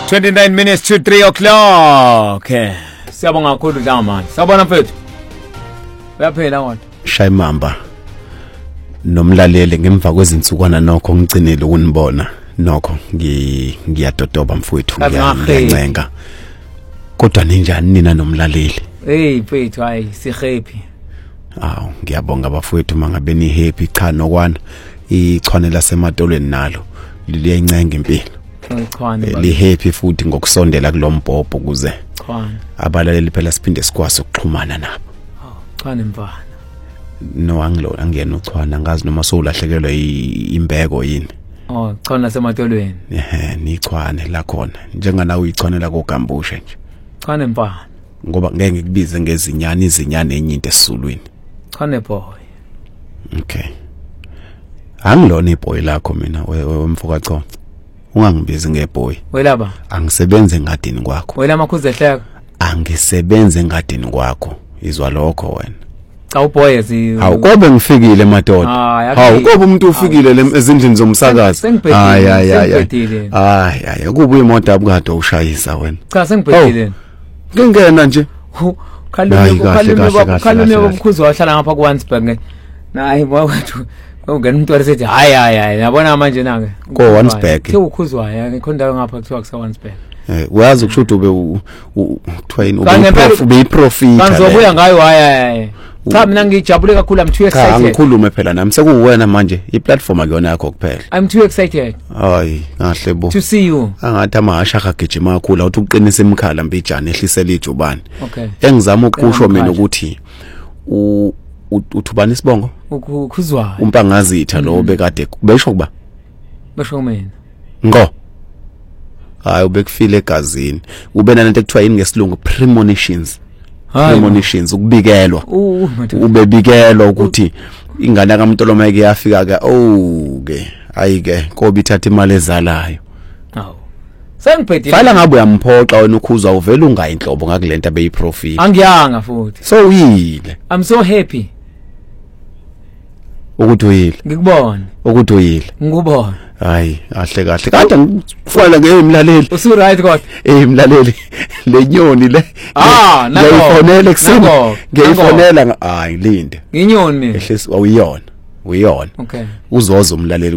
29 minutes to 3 o'clock. Siyabonga kakhulu dlamani. Sabona mfethu. Uyaphela wona. Shayimamba. Nomlaleli ngemva kwezinsukwana nokho ngigcinile ukunibona. Nokho ngiyadodoba mfowethu ngiyancenga. Kodwa ninjani nina nomlaleli? Hey mfethu hayi sihappy. Awu ngiyabonga abafowethu mangabe ni happy cha nokwana ichwane lasematolweni nalo liyencenga impilo. Li happy futhi ngokusondela kulombhobho kuze abalaleli phela siphinde sikwazi ukuxhumana nabo. Chwane mfana. No angilona ngiyena uchwana ngazi noma sowulahlekelwe imbeko yini. Chwana sematolweni. Nichwane la khona njengana uyichwanela koGambushe nje. Chwane mfana. Ngoba ngeke ngikubize ngezinyane enye into esiZulwini. Chwane boy. Okay. Angilona iboy lakho mina wemfoka Chona. Ungangibizi ngeboy. Welaba? Angisebenze engadini kwakho. Wela makhuze ehleka. Angisebenze engadini kwakho. Izwa lokho wena. Cha uboy ezi. Awukobe ngifikile madoda. Awukobe umuntu ufikile ezindlini zomsakazo. Hayi kubuye imoto abukade ushayisa wena. Cha sengibhedile. Ngingena nje. Khalume ubukhuzo wahlala ngapha kuWansberg. Nayi bawethu. Ungena umuntu wasethi hayi yabona manje nake ko Wansberg ke ukhuzwayo ngikhonda ngapha kuthiwa kusa Wansberg uyazi ukushuthi ube twine ube profit kanzobuya ngayo hayi cha mina ngijabule kakhulu I'm too excited angikhulume phela nami sekuwena manje iplatform akuyona yakho kuphela I'm too excited hayi kahle bo to see you angathi amahasha akagijima kakhulu awuthi uqinisa imikhala mbijana ehlisela ijubane okay engizama ukusho mina ukuthi uthubani isibongo ukukhuzwayo umpangazitha lo bekade besho kuba besho mina ngo hayi ubekufile egazini ube nanento ekuthiwa yini ngesilungu premonitions ukubikelwa ubebikelwa ukuthi ingane kaMntoloma yake yafika ke ke ayike kobe ithatha imali ezalayo sengiphethe fala ngabe uyamphoxa wena ukhuzwa uvela ungayinhlobo ngakulento abeyiprofit angiyanga futhi so uyile I'm so happy ukuthi uyile ngikubona ukuthi uyile ngikubona hayi kahle kade ngifala ngemlaleli usu right god mlaleli lenyoni le ngiyifonela ekseni ngiyifonela hayi linde nginyoni ehlisi uyiyona okay uzoza umlaleli